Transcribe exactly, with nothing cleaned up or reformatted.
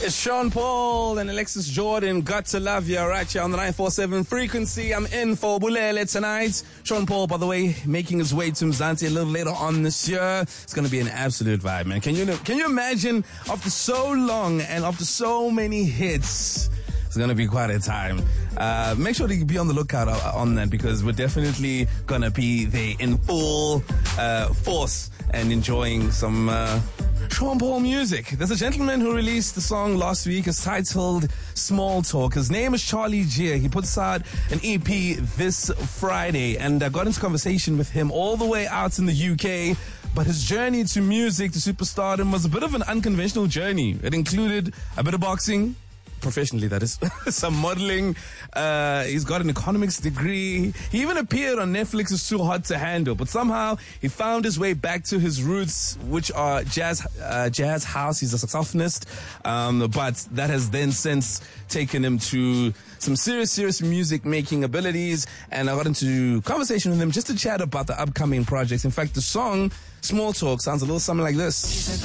It's Sean Paul and Alexis Jordan. Got to love you right here on the nine four seven frequency. I'm in for Bulele tonight. Sean Paul, by the way, making his way to Mzansi a little later on this year. It's going to be an absolute vibe, man. Can you can you imagine after so long and after so many hits? It's going to be quite a time. Uh, make sure to be on the lookout on that because we're definitely going to be there in full uh, force and enjoying some uh, Sean Paul music. There's a gentleman who released the song last week. It's titled Small Talk. His name is Charlie Gia. He puts out an E P this Friday, and I got into conversation with him all the way out in the U K. But his journey to music, to superstardom, was a bit of an unconventional journey. It included a bit of boxing, professionally that is, some modeling, uh, he's got an economics degree, he even appeared on Netflix's Too Hot to Handle, but somehow he found his way back to his roots, which are jazz, uh, jazz house. He's a saxophonist, um, but that has then since taken him to some serious, serious music making abilities, and I got into conversation with him just to chat about the upcoming projects. In fact, the song Small Talk sounds a little something like this.